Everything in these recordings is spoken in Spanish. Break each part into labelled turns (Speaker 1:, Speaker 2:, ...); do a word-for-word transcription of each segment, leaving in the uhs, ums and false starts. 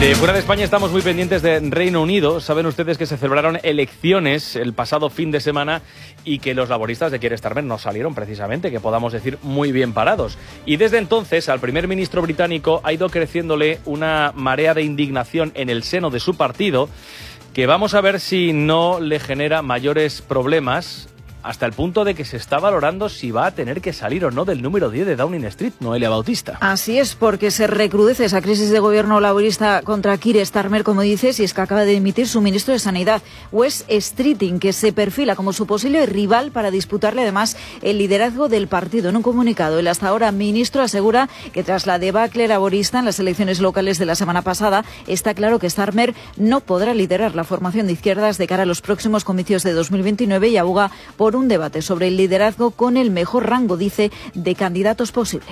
Speaker 1: De fuera de España estamos muy pendientes de Reino Unido. Saben ustedes que se celebraron elecciones el pasado fin de semana y que los laboristas de Keir Starmer no salieron precisamente, que podamos decir, muy bien parados. Y desde entonces al primer ministro británico ha ido creciéndole una marea de indignación en el seno de su partido, que vamos a ver si no le genera mayores problemas, hasta el punto de que se está valorando si va a tener que salir o no del número diez de Downing Street, Noelia Bautista.
Speaker 2: Así es, porque se recrudece esa crisis de gobierno laborista contra Keir Starmer, como dices, y es que acaba de dimitir su ministro de Sanidad, Wes Streeting, que se perfila como su posible rival para disputarle además el liderazgo del partido. En un comunicado, el hasta ahora ministro asegura que tras la debacle laborista en las elecciones locales de la semana pasada, está claro que Starmer no podrá liderar la formación de izquierdas de cara a los próximos comicios de dos mil veintinueve y aboga por un debate sobre el liderazgo con el mejor rango, dice, de candidatos posible.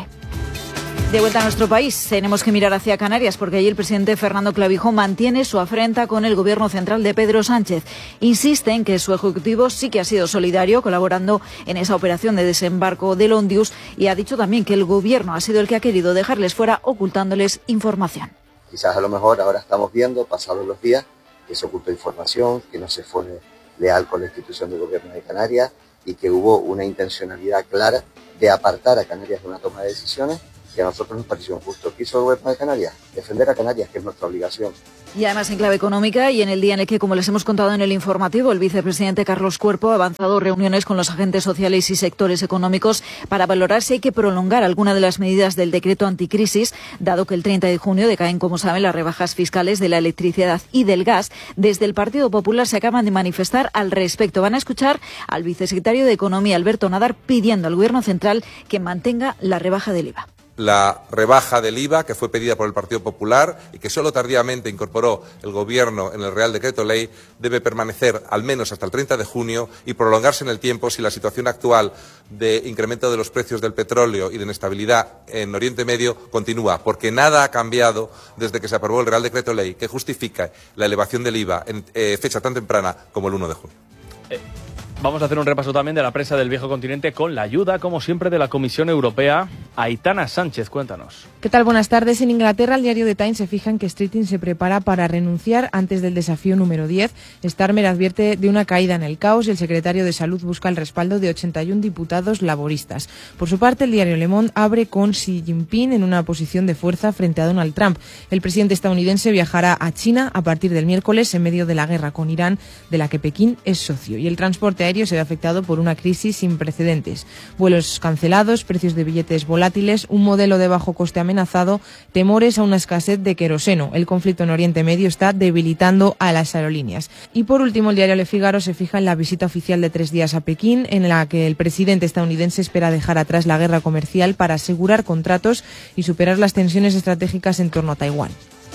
Speaker 2: De vuelta a nuestro país, tenemos que mirar hacia Canarias porque allí el presidente Fernando Clavijo mantiene su afrenta con el gobierno central de Pedro Sánchez. Insiste en que su ejecutivo sí que ha sido solidario, colaborando en esa operación de desembarco del Ondius, y ha dicho también que el gobierno ha sido el que ha querido dejarles fuera ocultándoles información.
Speaker 3: Quizás a lo mejor ahora estamos viendo, pasados los días, que se ocultó información, que no se fue leal con la institución de gobierno de Canarias y que hubo una intencionalidad clara de apartar a Canarias de una toma de decisiones que a nosotros nos pareció injusto. ¿Qué hizo el gobierno de Canarias? Defender a Canarias, que es nuestra obligación.
Speaker 2: Y además en clave económica, y en el día en el que, como les hemos contado en el informativo, el vicepresidente Carlos Cuerpo ha avanzado reuniones con los agentes sociales y sectores económicos para valorar si hay que prolongar alguna de las medidas del decreto anticrisis, dado que el treinta de junio decaen, como saben, las rebajas fiscales de la electricidad y del gas. Desde el Partido Popular se acaban de manifestar al respecto. Van a escuchar al vicesecretario de Economía, Alberto Nadar, pidiendo al Gobierno central que mantenga la rebaja del I V A.
Speaker 4: La rebaja del I V A que fue pedida por el Partido Popular y que solo tardíamente incorporó el Gobierno en el Real Decreto Ley debe permanecer al menos hasta el treinta de junio y prolongarse en el tiempo si la situación actual de incremento de los precios del petróleo y de inestabilidad en Oriente Medio continúa, porque nada ha cambiado desde que se aprobó el Real Decreto Ley que justifica la elevación del I V A en eh, fecha tan temprana como el uno de junio.
Speaker 1: Eh. Vamos a hacer un repaso también de la prensa del viejo continente con la ayuda, como siempre, de la Comisión Europea. Aitana Sánchez, cuéntanos.
Speaker 5: ¿Qué tal? Buenas tardes. En Inglaterra, el diario The Times se fija en que Streeting se prepara para renunciar antes del desafío número diez. Starmer advierte de una caída en el caos y el secretario de Salud busca el respaldo de ochenta y uno diputados laboristas. Por su parte, el diario Le Monde abre con Xi Jinping en una posición de fuerza frente a Donald Trump. El presidente estadounidense viajará a China a partir del miércoles en medio de la guerra con Irán, de la que Pekín es socio. Y el transporte aéreo se ve afectado por una crisis sin precedentes. Vuelos cancelados, precios de billetes volátiles, un modelo de bajo coste amenazado, temores a una escasez de queroseno. El conflicto en Oriente Medio está debilitando a las aerolíneas. Y por último, el diario Le Figaro se fija en la visita oficial de tres días a Pekín, en la que el presidente estadounidense espera dejar atrás la guerra comercial para asegurar contratos y superar las tensiones estratégicas en torno a Taiwán.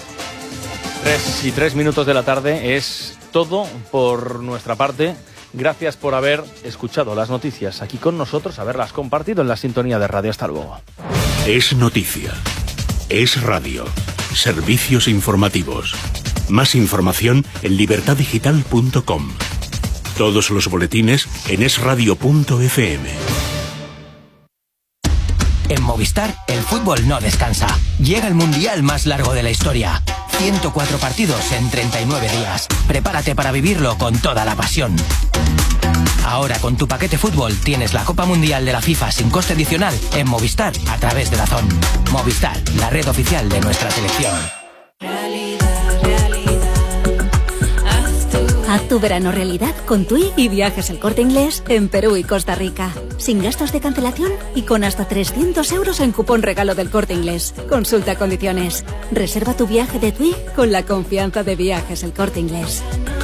Speaker 1: Tres y tres minutos de la tarde es todo por nuestra parte. Gracias por haber escuchado las noticias aquí con nosotros, haberlas compartido en la sintonía de radio. Hasta luego.
Speaker 6: Es noticia. Es radio. Servicios informativos. Más información en libertad digital punto com. Todos los boletines en es radio punto efe eme.
Speaker 7: En Movistar, el fútbol no descansa. Llega el mundial más largo de la historia. ciento cuatro partidos en treinta y nueve días. Prepárate para vivirlo con toda la pasión. Ahora con tu paquete fútbol tienes la Copa Mundial de la FIFA sin coste adicional en Movistar a través de DAZN. Movistar, la red oficial de nuestra selección.
Speaker 8: Haz tu verano realidad con TUI y Viajes El Corte Inglés en Perú y Costa Rica. Sin gastos de cancelación y con hasta trescientos euros en cupón regalo del Corte Inglés. Consulta condiciones. Reserva tu viaje de TUI con la confianza de Viajes El Corte Inglés.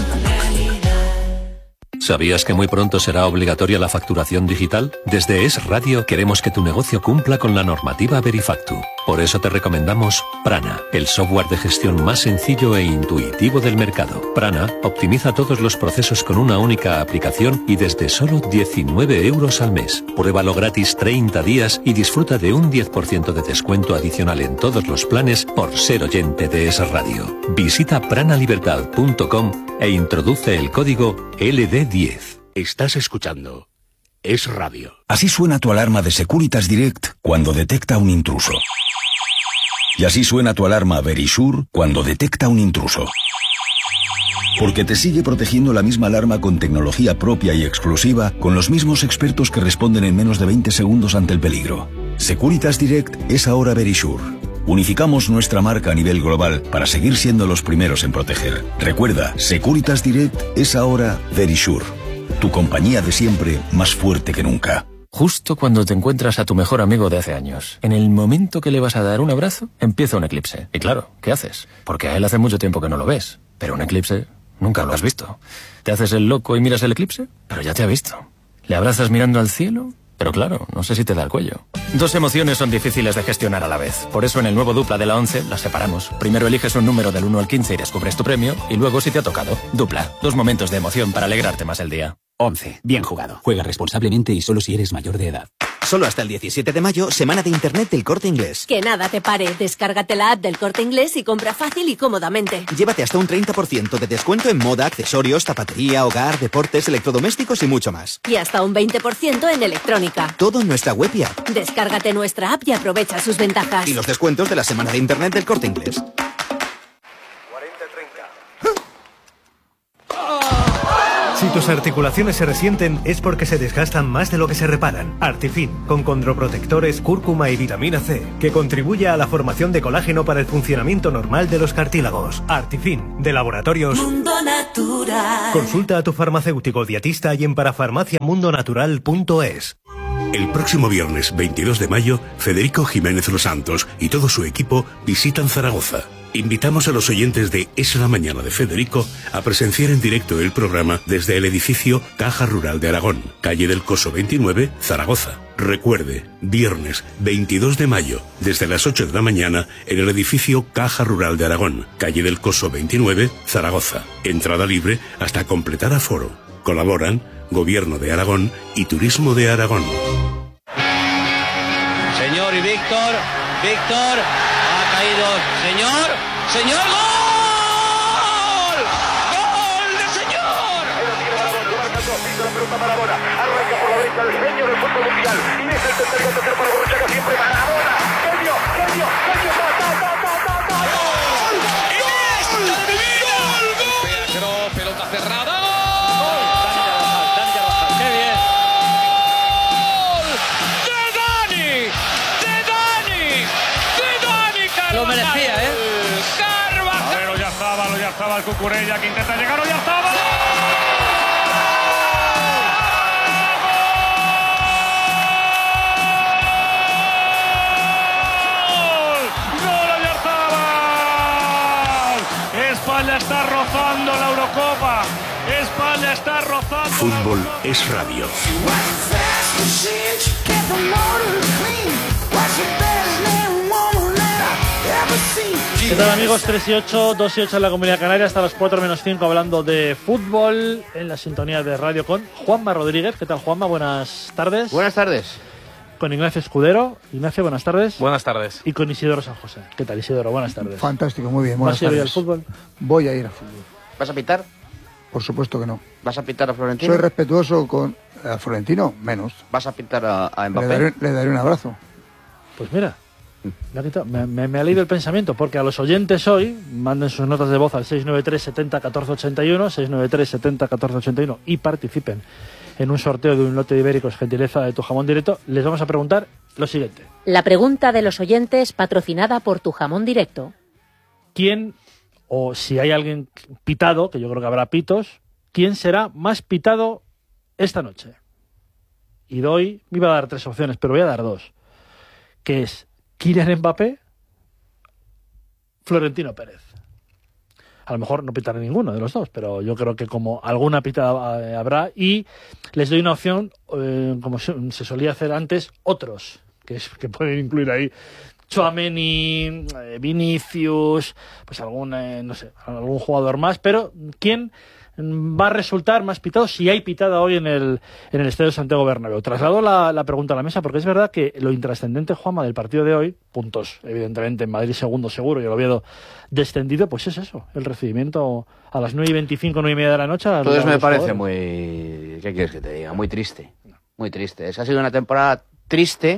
Speaker 9: ¿Sabías que muy pronto será obligatoria la facturación digital? Desde Es Radio queremos que tu negocio cumpla con la normativa Verifactu. Por eso te recomendamos Prana, el software de gestión más sencillo e intuitivo del mercado. Prana optimiza todos los procesos con una única aplicación y desde solo diecinueve euros al mes. Pruébalo gratis treinta días y disfruta de un diez por ciento de descuento adicional en todos los planes por ser oyente de Es Radio. Visita prana libertad punto com e introduce el código ele de diez.
Speaker 6: Estás escuchando Es Radio.
Speaker 10: Así suena tu alarma de Securitas Direct cuando detecta un intruso. Y así suena tu alarma Verisure cuando detecta un intruso. Porque te sigue protegiendo la misma alarma con tecnología propia y exclusiva, con los mismos expertos que responden en menos de veinte segundos ante el peligro. Securitas Direct es ahora Verisure. Unificamos nuestra marca a nivel global para seguir siendo los primeros en proteger. Recuerda, Securitas Direct es ahora Verisure. Tu compañía de siempre, más fuerte que nunca.
Speaker 7: Justo cuando te encuentras a tu mejor amigo de hace años, en el momento que le vas a dar un abrazo, empieza un eclipse. Y claro, ¿qué haces? Porque a él hace mucho tiempo que no lo ves. Pero un eclipse nunca lo has visto. ¿Te haces el loco y miras el eclipse? Pero ya te ha visto. ¿Le abrazas mirando al cielo? Pero claro, no sé si te da el cuello. Dos emociones son difíciles de gestionar a la vez. Por eso en el nuevo Dupla de la once las separamos. Primero eliges un número del uno al quince y descubres tu premio. Y luego si te ha tocado. Dupla. Dos momentos de emoción para alegrarte más el día.
Speaker 11: once. Bien jugado. Juega responsablemente y solo si eres mayor de edad.
Speaker 12: Solo hasta el diecisiete de mayo, semana de internet del Corte Inglés.
Speaker 13: Que nada te pare. Descárgate la app del Corte Inglés y compra fácil y cómodamente.
Speaker 12: Llévate hasta un treinta por ciento de descuento en moda, accesorios, zapatería, hogar, deportes, electrodomésticos y mucho más.
Speaker 13: Y hasta un veinte por ciento en electrónica.
Speaker 12: Todo en nuestra web y app.
Speaker 13: Descárgate nuestra app y aprovecha sus ventajas.
Speaker 12: Y los descuentos de la semana de internet del Corte Inglés.
Speaker 14: Si tus articulaciones se resienten es porque se desgastan más de lo que se reparan. Artifin, con condroprotectores, cúrcuma y vitamina C, que contribuye a la formación de colágeno para el funcionamiento normal de los cartílagos. Artifin, de Laboratorios
Speaker 15: Mundo Natural.
Speaker 14: Consulta a tu farmacéutico dietista y en parafarmacia mundo natural punto es.
Speaker 6: El próximo viernes veintidós de mayo, Federico Jiménez Los Santos y todo su equipo visitan Zaragoza. Invitamos a los oyentes de Es la Mañana de Federico a presenciar en directo el programa desde el edificio Caja Rural de Aragón, calle del Coso veintinueve, Zaragoza. Recuerde, viernes veintidós de mayo, desde las ocho de la mañana, en el edificio Caja Rural de Aragón, calle del Coso veintinueve, Zaragoza. Entrada libre hasta completar aforo. Colaboran Gobierno de Aragón y Turismo de Aragón.
Speaker 16: Señor y Víctor, Víctor, ha caído, señor, señor, ¡gol! ¡Gol de señor!
Speaker 17: La pelota Maradona, arranca por la derecha el genio del fútbol mundial, y es el tercer gol para Borruchaga, siempre Maradona, genio, genio, genio, ta, ta, ta, ta, ta, ta, gol,
Speaker 16: ¡Iniesta de mi vida! Pero pelota cerrada.
Speaker 1: Lo merecía, ¿eh?
Speaker 17: Carvajal. Oyarzabal, Oyarzabal, Cucurella, que intenta llegar, Oyarzabal. ¡Gol! ¡Gol, Oyarzabal! España está rozando la Eurocopa. España está rozando.
Speaker 6: Fútbol es radio.
Speaker 18: ¿Qué tal, amigos? tres y ocho, dos y ocho en la Comunidad Canaria, hasta las cuatro menos cinco hablando de fútbol en la sintonía de radio con Juanma Rodríguez. ¿Qué tal, Juanma? Buenas tardes.
Speaker 19: Buenas tardes.
Speaker 18: Con Ignacio Escudero. Ignacio, buenas tardes.
Speaker 1: Buenas tardes.
Speaker 18: Y con Isidoro San José. ¿Qué tal, Isidoro? Buenas tardes.
Speaker 20: Fantástico, muy bien. Buenas
Speaker 18: ¿Vas a ir
Speaker 20: tardes.
Speaker 18: al fútbol?
Speaker 20: Voy a ir al fútbol.
Speaker 19: ¿Vas a pitar?
Speaker 20: Por supuesto que no.
Speaker 19: ¿Vas a pitar a Florentino?
Speaker 20: Soy respetuoso con... A Florentino, menos.
Speaker 19: ¿Vas a pitar a, a Mbappé?
Speaker 20: Le daré, le daré un abrazo.
Speaker 18: Pues mira, me ha, quitado, me, me, me ha leído el pensamiento, porque a los oyentes hoy manden sus notas de voz al seis nueve tres, setenta, catorce ochenta y uno, seis nueve tres, setenta, catorce ochenta y uno y participen en un sorteo de un lote de ibéricos gentileza de Tu Jamón Directo. Les vamos a preguntar lo siguiente.
Speaker 8: La pregunta de los oyentes patrocinada por Tu Jamón Directo.
Speaker 18: ¿Quién, o si hay alguien pitado, que yo creo que habrá pitos, quién será más pitado esta noche? Y doy, me iba a dar tres opciones, pero voy a dar dos. Que es Kylian Mbappé, Florentino Pérez. A lo mejor no pitaré ninguno de los dos, pero yo creo que como alguna pitada habrá. Y les doy una opción, eh, como se, se solía hacer antes, otros, que, es, que pueden incluir ahí Tchouaméni, eh, Vinicius, pues algún, eh, no sé, algún jugador más. Pero ¿quién va a resultar más pitado si hay pitada hoy en el en el Estadio Santiago Bernabéu? Traslado la, la pregunta a la mesa, porque es verdad que lo intrascendente, Juanma, del partido de hoy, puntos evidentemente en Madrid segundo seguro y el Oviedo descendido, pues es eso, el recibimiento a las nueve y veinticinco, nueve y media de la noche.
Speaker 19: Entonces me parece muy... ¿Qué quieres que te diga? Muy triste, muy triste. Esa ha sido una temporada triste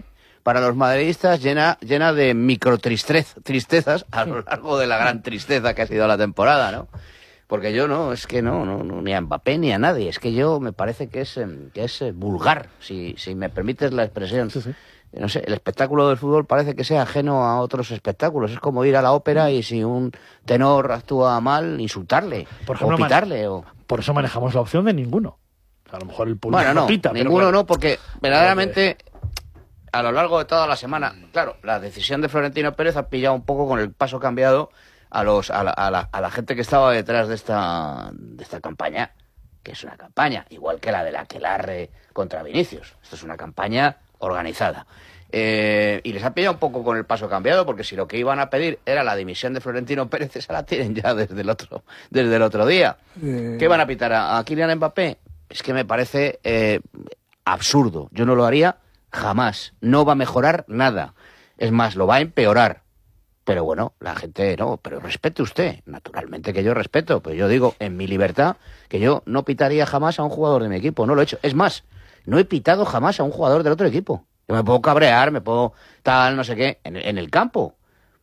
Speaker 19: para los madridistas llena, llena de micro tristezas a lo largo de la gran tristeza que ha sido la temporada, ¿no? Porque yo no, es que no, no, no ni a Mbappé ni a nadie, es que yo me parece que es, que es vulgar, si, si me permites la expresión. Sí, sí. No sé, el espectáculo del fútbol parece que sea ajeno a otros espectáculos. Es como ir a la ópera y si un tenor actúa mal, insultarle, por ejemplo, o pitarle. O...
Speaker 18: Por eso manejamos la opción de ninguno. A lo mejor el público
Speaker 19: bueno, no,
Speaker 18: no pita.
Speaker 19: Ninguno
Speaker 18: pero
Speaker 19: no, porque verdaderamente a lo largo de toda la semana, claro, la decisión de Florentino Pérez ha pillado un poco con el paso cambiado a los a la, a la, a la gente que estaba detrás de esta de esta campaña, que es una campaña, igual que la de la Aquelarre contra Vinicius. Esto es una campaña organizada. Eh, y les ha pillado un poco con el paso cambiado, porque si lo que iban a pedir era la dimisión de Florentino Pérez, esa la tienen ya desde el otro, desde el otro día. Eh... ¿Qué van a pitar a, a Kylian Mbappé? Es que me parece eh, absurdo. Yo no lo haría jamás. No va a mejorar nada. Es más, lo va a empeorar. Pero bueno, la gente no, pero respete usted. Naturalmente que yo respeto, pero yo digo en mi libertad que yo no pitaría jamás a un jugador de mi equipo. No lo he hecho. Es más, no he pitado jamás a un jugador del otro equipo. Yo me puedo cabrear, me puedo tal, no sé qué, en, en el campo.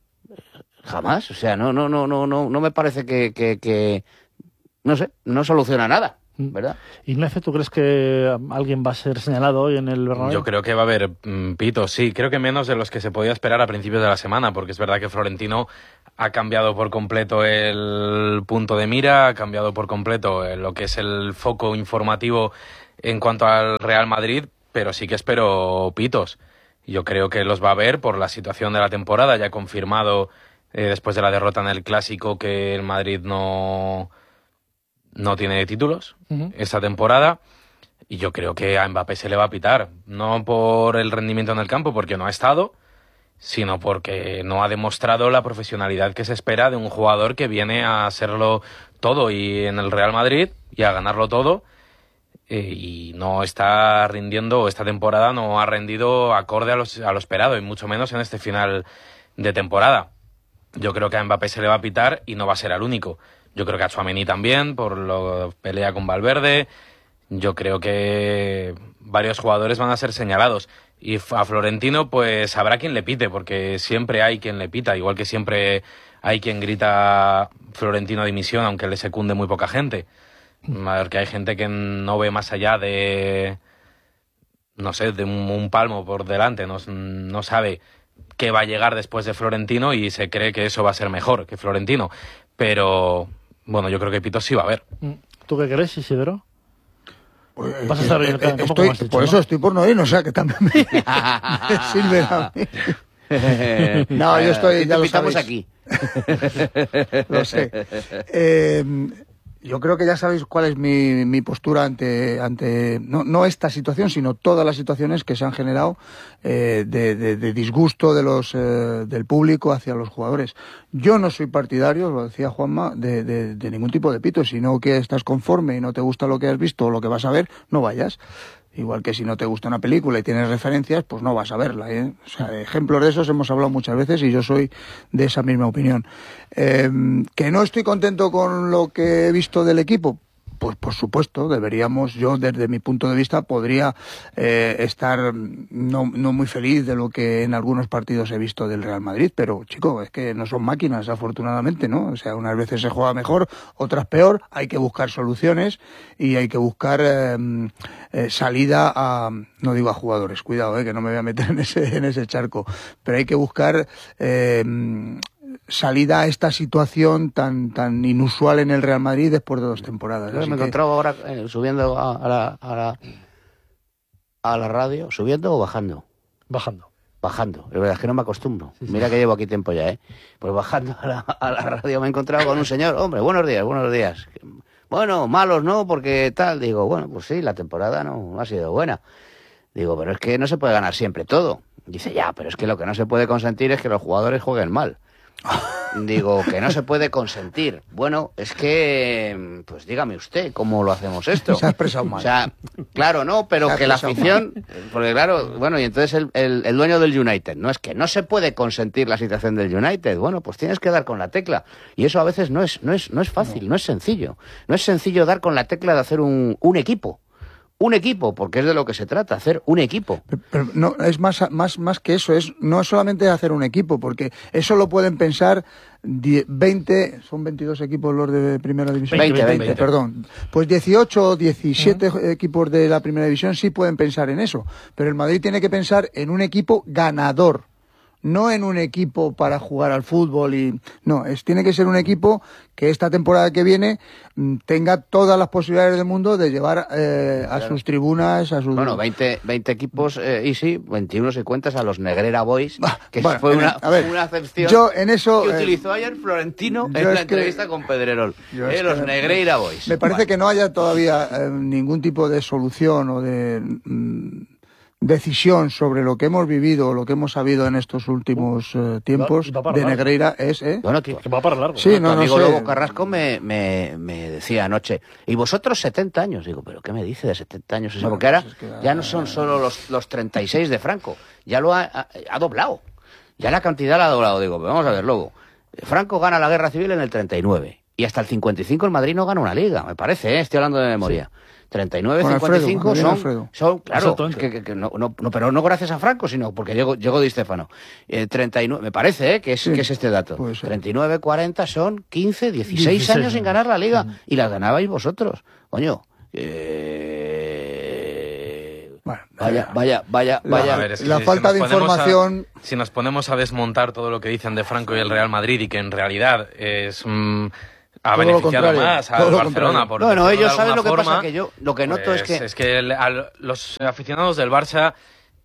Speaker 19: Jamás. O sea, no, no, no, no, no, no me parece que, que, que, no sé, no soluciona nada, ¿verdad?
Speaker 18: Ignacio, ¿tú crees que alguien va a ser señalado hoy en el Bernabéu?
Speaker 1: Yo creo que va a haber mm, pitos, sí. Creo que menos de los que se podía esperar a principios de la semana, porque es verdad que Florentino ha cambiado por completo el punto de mira, ha cambiado por completo lo que es el foco informativo en cuanto al Real Madrid, pero sí que espero pitos. Yo creo que los va a haber por la situación de la temporada. Ya ha confirmado, eh, después de la derrota en el Clásico, que el Madrid no, no tiene títulos uh-huh. esta temporada. Y yo creo que a Mbappé se le va a pitar. No por el rendimiento en el campo, porque no ha estado, sino porque no ha demostrado la profesionalidad que se espera de un jugador que viene a hacerlo todo y en el Real Madrid y a ganarlo todo. Y no está rindiendo, esta temporada no ha rendido acorde a, los, a lo esperado, y mucho menos en este final de temporada. Yo creo que a Mbappé se le va a pitar y no va a ser el único. Yo creo que a Tchouaméni también, por lo pelea con Valverde. Yo creo que varios jugadores van a ser señalados. Y a Florentino, pues habrá quien le pite, porque siempre hay quien le pita, igual que siempre hay quien grita Florentino dimisión, aunque le secunde muy poca gente. Porque hay gente que no ve más allá de, no sé, de un, un palmo por delante, no, no sabe qué va a llegar después de Florentino y se cree que eso va a ser mejor que Florentino. Pero, bueno, yo creo que pitos sí va a haber.
Speaker 18: ¿Tú qué crees, Isidro?
Speaker 20: Pues, ¿Vas a estar bien, eh, estoy, dicho, por ¿no? eso estoy por no ir, o sea que también me, me sirve a mí. No, yo estoy, ya lo sabéis.
Speaker 19: Aquí.
Speaker 20: Lo sé. Eh, Yo creo que ya sabéis cuál es mi, mi postura ante, ante no, no esta situación, sino todas las situaciones que se han generado eh, de, de, de disgusto de los, eh, del público hacia los jugadores. Yo no soy partidario, lo decía Juanma, de, de, de ningún tipo de pito. Si no que estás conforme y no te gusta lo que has visto o lo que vas a ver, no vayas. Igual que si no te gusta una película y tienes referencias, pues no vas a verla, ¿eh? O sea, ejemplos de esos hemos hablado muchas veces y yo soy de esa misma opinión. Eh, ¿Que no estoy contento con lo que he visto del equipo? Pues por supuesto, deberíamos, yo desde mi punto de vista podría eh, estar no, no muy feliz de lo que en algunos partidos he visto del Real Madrid, pero chico, es que no son máquinas, afortunadamente, ¿no? O sea, unas veces se juega mejor, otras peor, hay que buscar soluciones y hay que buscar eh, eh, salida a, no digo a jugadores, cuidado, eh, que no me voy a meter en ese, en ese charco, pero hay que buscar eh, salida a esta situación tan tan inusual en el Real Madrid después de dos temporadas.
Speaker 19: Yo me he encontrado que... ahora eh, subiendo a, a, la, a, la, a la radio, ¿subiendo o bajando?
Speaker 18: Bajando.
Speaker 19: Bajando, la verdad es que no me acostumbro. Sí, sí. Mira que llevo aquí tiempo ya, ¿eh? Pues bajando a la, a la radio me he encontrado con un señor, hombre, buenos días, buenos días. Bueno, malos no, porque tal, digo, bueno, pues sí, la temporada no, no ha sido buena. Digo, pero es que no se puede ganar siempre todo. Dice, ya, pero es que lo que no se puede consentir es que los jugadores jueguen mal. Digo, que no se puede consentir. Bueno, es que, pues dígame usted, ¿cómo lo hacemos esto?
Speaker 20: Se ha expresado mal.
Speaker 19: O sea, claro, no, pero que la afición... Mal. Porque claro, bueno, y entonces el, el, el dueño del United, no es que no se puede consentir la situación del United. Bueno, pues tienes que dar con la tecla. Y eso a veces no es, no es, no es fácil, no. no es sencillo. No es sencillo dar con la tecla de hacer un, un equipo. un equipo, porque es de lo que se trata, hacer un equipo.
Speaker 20: Pero, pero no, es más, más, más que eso, es no solamente hacer un equipo, porque eso lo pueden pensar veinte, son veintidós equipos los de primera división.
Speaker 19: veinte, veinte, veinte.
Speaker 20: Perdón. Pues dieciocho o diecisiete uh-huh. equipos de la primera división sí pueden pensar en eso, pero el Madrid tiene que pensar en un equipo ganador. No en un equipo para jugar al fútbol y no, es tiene que ser un equipo que esta temporada que viene m, tenga todas las posibilidades del mundo de llevar eh, a sus tribunas, a sus...
Speaker 19: Bueno, veinte, veinte equipos, eh, y sí, veintiuno si cuentas a los Negreira Boys, que
Speaker 20: bueno,
Speaker 19: fue
Speaker 20: en,
Speaker 19: una,
Speaker 20: a ver,
Speaker 19: una acepción
Speaker 20: yo en eso,
Speaker 19: que
Speaker 20: eh,
Speaker 19: utilizó ayer Florentino en la entrevista que, con Pedrerol. Eh, los Negreira Boys.
Speaker 20: Me parece
Speaker 19: vale.
Speaker 20: que no haya todavía eh, ningún tipo de solución o de... Mm, decisión sobre lo que hemos vivido o lo que hemos sabido en estos últimos eh, tiempos de Negreira es... ¿eh?
Speaker 19: Bueno, tío,
Speaker 18: que va para largo.
Speaker 20: Sí,
Speaker 19: bueno,
Speaker 20: no,
Speaker 19: tu amigo
Speaker 20: no sé.
Speaker 19: Lobo Carrasco me, me, me decía anoche, ¿y vosotros setenta años? Digo, ¿pero qué me dice de setenta años? O sea,
Speaker 20: Bueno,
Speaker 19: porque ahora
Speaker 20: pues es que,
Speaker 19: ya no son solo los, los treinta y seis de Franco, ya lo ha, ha, ha doblado. Ya la cantidad la ha doblado. Digo, pero vamos a ver, Lobo. Franco gana la guerra civil en el treinta y nueve y hasta el cincuenta y cinco el Madrid no gana una liga, me parece, ¿eh? Estoy hablando de memoria. Sí. treinta y nueve, cincuenta y cinco son, son, claro, que, que, que no, no, no, pero no gracias a Franco, sino porque llegó, llegó Di Stéfano. Eh, treinta y nueve, me parece, ¿eh? que, es, sí, que es este dato. treinta y nueve, cuarenta son quince, dieciséis, dieciséis años sin ganar la liga. Mm. Y las ganabais vosotros. Coño. Eh... Bueno, vaya, vaya, vaya, vaya.
Speaker 20: La, ver, es que la si, falta si de información...
Speaker 21: A, si nos ponemos a desmontar todo lo que dicen de Franco y el Real Madrid y que en realidad es... Mmm, ha todo beneficiado más al Barcelona. Por
Speaker 19: bueno, ellos saben lo que forma, pasa, que yo lo que noto
Speaker 21: pues,
Speaker 19: es que...
Speaker 21: Es que el, a, los aficionados del Barça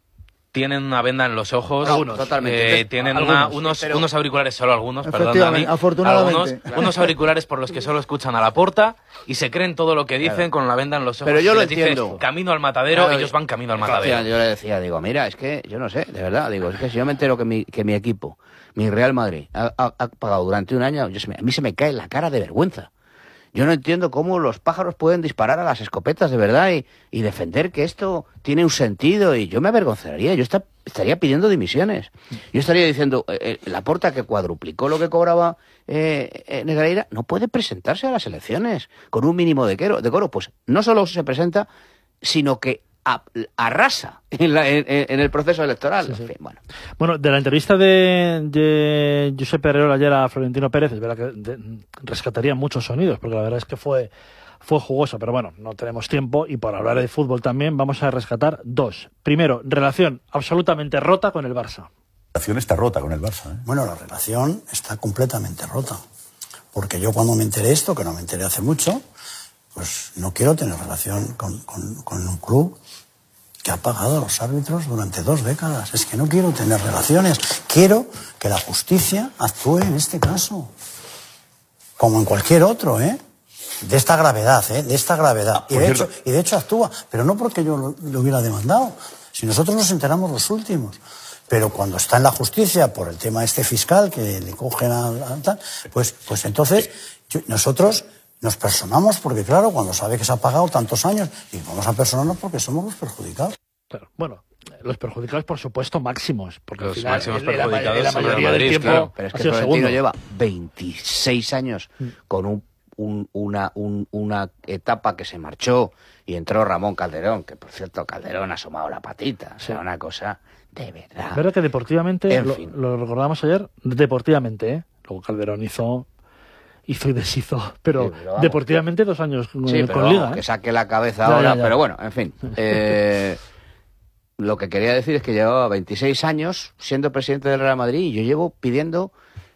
Speaker 21: tienen una venda en los ojos.
Speaker 19: Algunos, totalmente.
Speaker 21: Eh, tienen
Speaker 19: algunos,
Speaker 21: una, unos,
Speaker 19: pero...
Speaker 21: unos auriculares, solo algunos, perdón, Dani.
Speaker 20: Afortunadamente.
Speaker 21: Algunos, claro. Unos auriculares por los que solo escuchan a Laporta y se creen todo lo que dicen claro. con la venda en los ojos.
Speaker 19: Pero yo
Speaker 21: si
Speaker 19: lo
Speaker 21: les
Speaker 19: entiendo.
Speaker 21: Dices, camino al matadero, claro, ellos van camino al matadero.
Speaker 19: Yo le decía, digo, mira, es que yo no sé, de verdad, digo, es que si yo me entero que mi, que mi equipo, mi Real Madrid, ha, ha, ha pagado durante un año, yo, a mí se me cae la cara de vergüenza. Yo no entiendo cómo los pájaros pueden disparar a las escopetas de verdad y, y defender que esto tiene un sentido. Y yo me avergonzaría, yo está, estaría pidiendo dimisiones. Yo estaría diciendo, eh, Laporta, que cuadruplicó lo que cobraba eh, eh, Negreira, no puede presentarse a las elecciones con un mínimo de coro. De coro. Pues no solo se presenta, sino que a, arrasa en, la, en, en el proceso electoral. Sí, sí. En fin, bueno.
Speaker 18: bueno, de la entrevista de, de Josep Pedrerol ayer a Florentino Pérez, es verdad que de, rescataría muchos sonidos, porque la verdad es que fue, fue jugoso, pero bueno, no tenemos tiempo y por hablar de fútbol también vamos a rescatar dos. Primero, relación absolutamente rota con el Barça.
Speaker 22: La relación está rota con el Barça, ¿eh?
Speaker 23: Bueno, la relación está completamente rota, porque yo cuando me enteré esto, que no me enteré hace mucho, pues no quiero tener relación con, con, con un club que ha pagado a los árbitros durante dos décadas. Es que no quiero tener relaciones. Quiero que la justicia actúe en este caso, como en cualquier otro, ¿eh? De esta gravedad, ¿eh? De esta gravedad. Y de hecho, y de hecho actúa, pero no porque yo lo, lo hubiera demandado. Si nosotros nos enteramos los últimos. Pero cuando está en la justicia por el tema este fiscal que le cogen a, a tal, pues, pues entonces yo, nosotros nos personamos porque, claro, cuando sabe que se ha pagado tantos años, y vamos a personarnos porque somos los perjudicados.
Speaker 18: Claro, bueno, los perjudicados, por supuesto, máximos. Porque
Speaker 21: los
Speaker 18: final,
Speaker 21: máximos
Speaker 18: el,
Speaker 21: perjudicados
Speaker 18: la, la mayoría del tiempo,
Speaker 21: claro.
Speaker 19: Pero es que Florentino lleva veintiséis años con un, un, una, un, una etapa que se marchó y entró Ramón Calderón, que por cierto Calderón ha asomado la patita. O sea, sí. Una cosa de verdad.
Speaker 18: Es verdad que deportivamente,
Speaker 19: en
Speaker 18: lo,
Speaker 19: fin.
Speaker 18: lo recordamos ayer, deportivamente, ¿eh? Luego Calderón hizo... hizo y deshizo, pero, sí, pero vamos, deportivamente dos años con,
Speaker 19: sí,
Speaker 18: con
Speaker 19: pero
Speaker 18: Liga.
Speaker 19: Vamos,
Speaker 18: ¿eh?
Speaker 19: que saque la cabeza ya, ahora, ya, ya. Pero bueno, en fin. Eh, lo que quería decir es que llevaba veintiséis años siendo presidente del Real Madrid y yo llevo pidiendo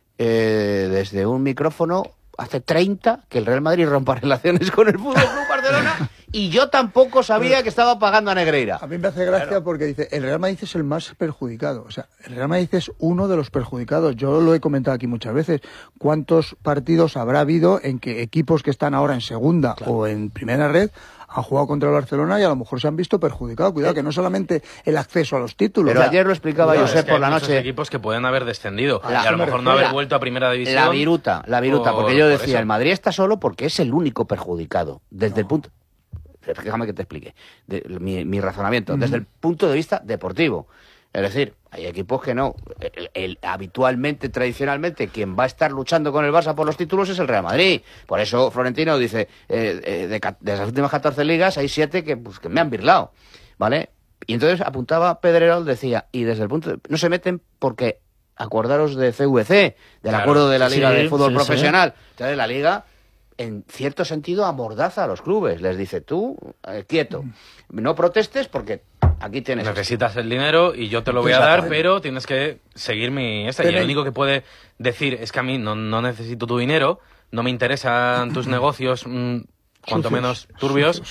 Speaker 19: eh, desde un micrófono hace treinta que el Real Madrid rompa relaciones con el Fútbol Club Barcelona y yo tampoco sabía que estaba pagando a Negreira.
Speaker 20: A mí me hace gracia
Speaker 19: claro.
Speaker 20: porque dice, el Real Madrid es el más perjudicado. O sea, el Real Madrid es uno de los perjudicados. Yo lo he comentado aquí muchas veces. ¿Cuántos partidos habrá habido en que equipos que están ahora en segunda claro. o en primera red han jugado contra el Barcelona y a lo mejor se han visto perjudicados? Cuidado, que no solamente el acceso a los títulos.
Speaker 19: Pero o sea, ayer lo explicaba Josep es que por la noche.
Speaker 21: Hay equipos que pueden haber descendido
Speaker 19: la,
Speaker 21: y a lo mejor no haber la, vuelto a primera división.
Speaker 19: La viruta, la viruta,
Speaker 21: por,
Speaker 19: porque yo
Speaker 21: por
Speaker 19: decía,
Speaker 21: eso.
Speaker 19: el Madrid está solo porque es el único perjudicado. Desde no. el punto... Déjame que te explique de, mi, mi razonamiento. Uh-huh. Desde el punto de vista deportivo. Es decir, hay equipos que no. El, el, habitualmente, tradicionalmente, quien va a estar luchando con el Barça por los títulos es el Real Madrid. Por eso Florentino dice, eh, eh, de, de las últimas catorce ligas hay siete que, pues, que me han birlado, ¿vale? Y entonces apuntaba Pedrerol, decía, y desde el punto de... No se meten porque, acordaros de C V C, del claro, acuerdo de la Liga sí, de Fútbol sí, Profesional. Sí. Entonces la Liga, en cierto sentido, amordaza a los clubes. Les dice, tú, eh, quieto, no protestes porque... Aquí tienes.
Speaker 21: Necesitas el dinero y yo te lo voy a dar, pero tienes que seguir mi... Esta. Y el único que puede decir es que a mí no, no necesito tu dinero, no me interesan tus negocios, mmm, cuanto sucios, menos turbios,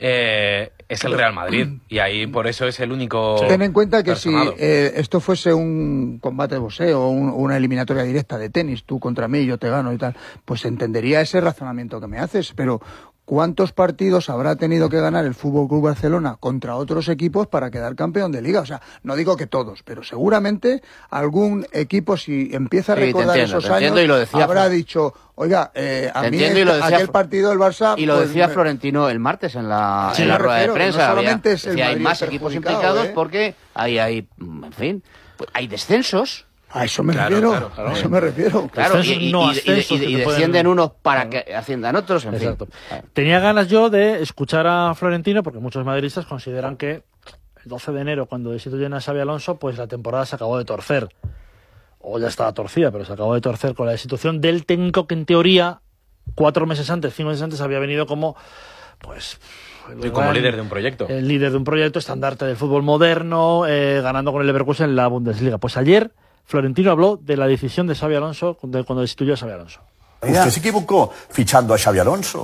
Speaker 21: eh, es el Real Madrid. Y ahí por eso es el único...
Speaker 20: Ten en cuenta que personado. si eh, esto fuese un combate de boxeo o un, una eliminatoria directa de tenis, tú contra mí, yo te gano y tal, pues entendería ese razonamiento que me haces, pero... ¿Cuántos partidos habrá tenido que ganar el F C Barcelona contra otros equipos para quedar campeón de Liga? O sea, no digo que todos, pero seguramente algún equipo, si empieza a
Speaker 19: sí,
Speaker 20: recordar
Speaker 19: entiendo,
Speaker 20: esos años,
Speaker 19: y lo decía,
Speaker 20: habrá dicho, oiga, eh, a mí
Speaker 19: y lo decía,
Speaker 20: aquel partido del Barça...
Speaker 19: Y lo
Speaker 20: pues,
Speaker 19: decía
Speaker 20: me...
Speaker 19: Florentino el martes en la,
Speaker 20: sí,
Speaker 19: en la rueda
Speaker 20: refiero,
Speaker 19: de prensa.
Speaker 20: No solamente
Speaker 19: había,
Speaker 20: es el
Speaker 19: decía, hay más equipos implicados ¿eh? porque hay, hay, en fin, pues hay descensos.
Speaker 20: A eso me
Speaker 19: claro,
Speaker 20: refiero,
Speaker 19: claro, claro.
Speaker 20: a eso me refiero.
Speaker 19: Claro, y, y, no y, y, y, y descienden unos para que asciendan otros, en
Speaker 18: Exacto.
Speaker 19: fin.
Speaker 18: Tenía ganas yo de escuchar a Florentino, porque muchos madridistas consideran que el doce de enero, cuando destituyen a Xabi Alonso, pues la temporada se acabó de torcer. O ya estaba torcida, pero se acabó de torcer con la destitución del técnico que, en teoría, cuatro meses antes, cinco meses antes, había venido como, pues...
Speaker 21: Y como líder de un proyecto.
Speaker 18: El líder de un proyecto, estandarte del fútbol moderno, eh, ganando con el Leverkusen en la Bundesliga. Pues ayer... Florentino habló de la decisión de Xabi Alonso cuando destituyó a Xabi Alonso.
Speaker 22: ¿Usted se equivocó fichando a Xabi Alonso?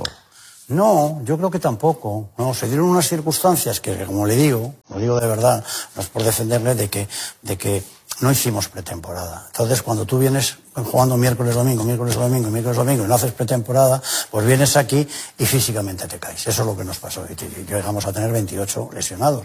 Speaker 23: No, yo creo que tampoco. No, se dieron unas circunstancias que, como le digo, lo digo de verdad, no es por defenderle, de que, de que no hicimos pretemporada. Entonces, cuando tú vienes jugando miércoles, domingo, miércoles, domingo, miércoles, domingo y no haces pretemporada, pues vienes aquí y físicamente te caes. Eso es lo que nos pasó. Y llegamos a tener veintiocho lesionados.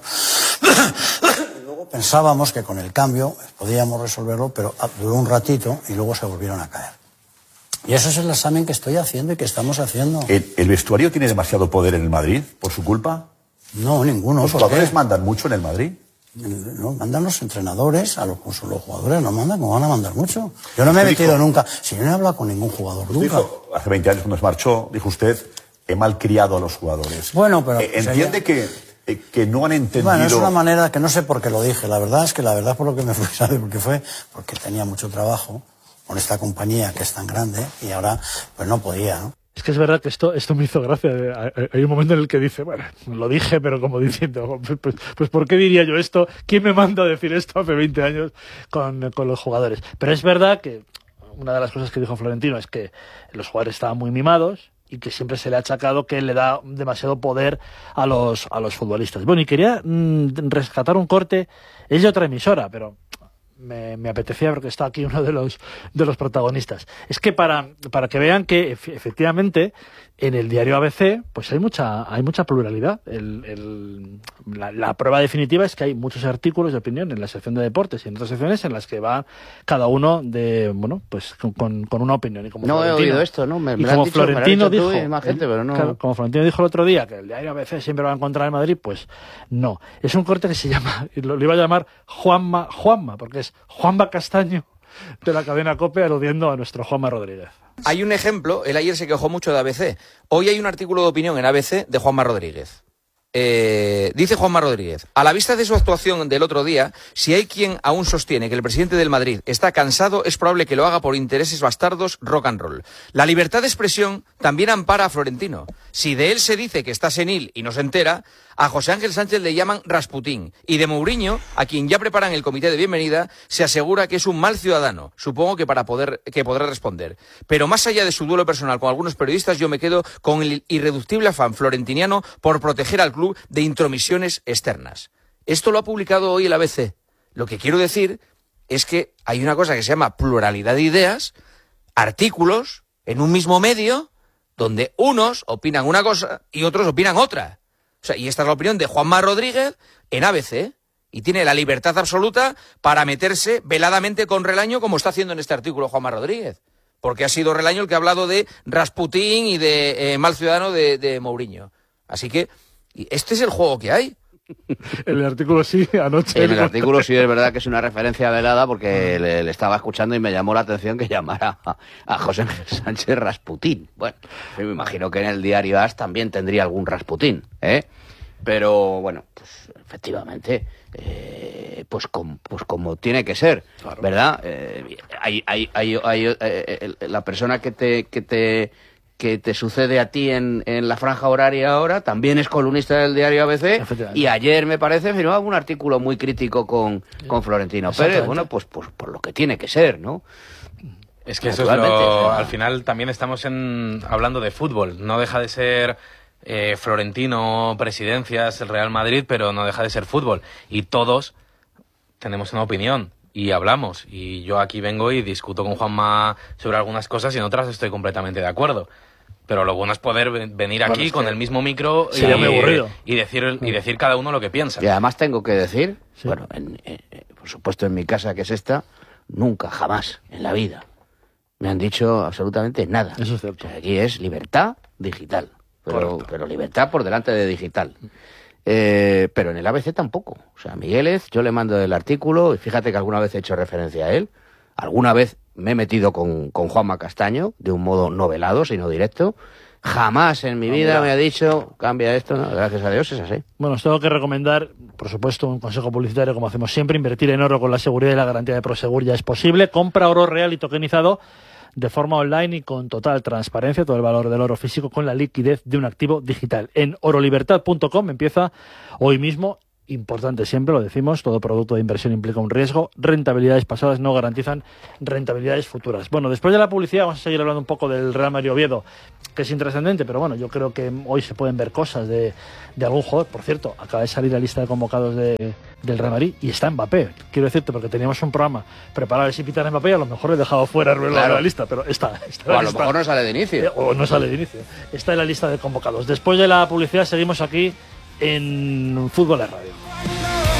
Speaker 23: Pensábamos que con el cambio podíamos resolverlo, pero duró un ratito y luego se volvieron a caer. Y ese es el examen que estoy haciendo y que estamos haciendo.
Speaker 22: ¿El, el vestuario tiene demasiado poder en el Madrid por su culpa?
Speaker 23: No, ninguno.
Speaker 22: ¿Los jugadores mandan mucho en el Madrid?
Speaker 23: No, mandan los entrenadores, a los, los jugadores no mandan, como van a mandar mucho. Yo no me he metido dijo, nunca, si yo no he hablado con ningún jugador nunca.
Speaker 22: Dijo, hace veinte años cuando se marchó, dijo usted, he malcriado a los jugadores.
Speaker 23: Bueno, pero...
Speaker 22: Eh, ¿Entiende sería... que...? que no han entendido...
Speaker 23: Bueno, es una manera que no sé por qué lo dije. La verdad es que la verdad por lo que me fui, ¿sabe? Porque fue porque tenía mucho trabajo con esta compañía que es tan grande y ahora pues no podía, ¿no?
Speaker 18: Es que es verdad que esto, esto me hizo gracia. Hay un momento en el que dice, bueno, lo dije, pero como diciendo, pues, pues ¿por qué diría yo esto? ¿Quién me manda a decir esto hace veinte años con, con los jugadores? Pero es verdad que una de las cosas que dijo Florentino es que los jugadores estaban muy mimados y que siempre se le ha achacado que le da demasiado poder a los, a los futbolistas. Bueno, y quería mmm, rescatar un corte, es de otra emisora, pero me, me apetecía porque está aquí uno de los, de los protagonistas. Es que para, para que vean que efectivamente en el diario A B C pues hay mucha, hay mucha pluralidad. El, el, la, la prueba definitiva es que hay muchos artículos de opinión en la sección de deportes y en otras secciones en las que va cada uno de, bueno, pues con, con una opinión. Y como
Speaker 19: no he oído esto, ¿no? Me,
Speaker 18: y
Speaker 19: me
Speaker 18: como
Speaker 19: dicho,
Speaker 18: Florentino
Speaker 19: me
Speaker 18: dijo,
Speaker 19: más gente, pero no...
Speaker 18: claro, como Florentino dijo el otro día que el diario A B C siempre va a encontrar en Madrid, pues no. Es un corte que se llama, lo, lo iba a llamar Juanma, Juanma, porque es Juanma Castaño de la cadena COPE aludiendo a nuestro Juanma Rodríguez.
Speaker 2: Hay un ejemplo, él ayer se quejó mucho de A B C. Hoy hay un artículo de opinión en A B C de Juanma Rodríguez. Eh, dice Juanma Rodríguez, a la vista de su actuación del otro día, si hay quien aún sostiene que el presidente del Madrid está cansado, es probable que lo haga por intereses bastardos rock and roll. La libertad de expresión también ampara a Florentino. Si de él se dice que está senil y no se entera, a José Ángel Sánchez le llaman Rasputín. Y de Mourinho, a quien ya preparan el comité de bienvenida, se asegura que es un mal ciudadano. Supongo que para poder, que podrá responder. Pero más allá de su duelo personal con algunos periodistas, yo me quedo con el irreductible afán florentiniano por proteger al club de intromisiones externas. Esto lo ha publicado hoy el A B C. Lo que quiero decir es que hay una cosa que se llama pluralidad de ideas, artículos en un mismo medio, donde unos opinan una cosa y otros opinan otra. O sea, y esta es la opinión de Juanma Rodríguez en A B C, y tiene la libertad absoluta para meterse veladamente con Relaño, como está haciendo en este artículo Juanma Rodríguez. Porque ha sido Relaño el que ha hablado de Rasputín y de eh, mal ciudadano de, de Mourinho. Así que este es el juego que hay.
Speaker 18: En el artículo sí, anoche.
Speaker 19: En el artículo sí es verdad que es una referencia velada porque le, le estaba escuchando y me llamó la atención que llamara a, a José Sánchez Rasputín. Bueno, yo me imagino que en el diario A S también tendría algún Rasputín, ¿eh? Pero bueno, pues efectivamente, eh, pues, com, pues como tiene que ser, claro. ¿Verdad? Eh, hay, hay, hay, hay eh, eh, la persona que te... Que te que te sucede a ti en, en la franja horaria ahora, también es columnista del diario A B C, y ayer, me parece, firmaba un artículo muy crítico con, con Florentino Pérez. Bueno, pues, pues por lo que tiene que ser, ¿no?
Speaker 21: Es que eso es lo... Al final también estamos en, hablando de fútbol. No deja de ser eh, Florentino, presidencias, el Real Madrid, pero no deja de ser fútbol. Y todos tenemos una opinión. Y hablamos, y yo aquí vengo y discuto con Juanma sobre algunas cosas y en otras estoy completamente de acuerdo. Pero lo bueno es poder venir aquí bueno, es con el mismo micro y, y, decir, y decir cada uno lo que piensa.
Speaker 19: Y además tengo que decir, sí. bueno, en, en, por supuesto en mi casa que es esta, nunca, jamás en la vida me han dicho absolutamente nada.
Speaker 18: Eso es cierto.
Speaker 19: O sea, aquí es libertad digital, pero, pero libertad por delante de digital. Eh, pero en el A B C tampoco. O sea, Migueles, yo le mando el artículo y fíjate que alguna vez he hecho referencia a él. Alguna vez me he metido con, con Juanma Castaño, de un modo no velado, sino directo. Jamás en mi no, vida mira. me ha dicho, cambia esto, ¿no? Gracias a Dios es así.
Speaker 18: Bueno, os tengo que recomendar, por supuesto, un consejo publicitario, como hacemos siempre, invertir en oro con la seguridad y la garantía de Prosegur ya es posible. Compra oro real y tokenizado de forma online y con total transparencia, todo el valor del oro físico con la liquidez de un activo digital. En orolibertad punto com empieza hoy mismo. Importante siempre, lo decimos, todo producto de inversión implica un riesgo. Rentabilidades pasadas no garantizan rentabilidades futuras. Bueno, después de la publicidad vamos a seguir hablando un poco del Real Madrid Oviedo, que es intrascendente, pero bueno, yo creo que hoy se pueden ver cosas de, de algún jugador. Por cierto, acaba de salir la lista de convocados de, del Real Madrid y está Mbappé. Quiero decirte, porque teníamos un programa preparado de si pitar a Mbappé y a lo mejor he dejado fuera Ruelo claro. de la lista, pero está. está
Speaker 19: o a
Speaker 18: lista.
Speaker 19: lo mejor no sale de inicio.
Speaker 18: Eh, o no sale de inicio. Está en la lista de convocados. Después de la publicidad seguimos aquí en Fútbol de Radio.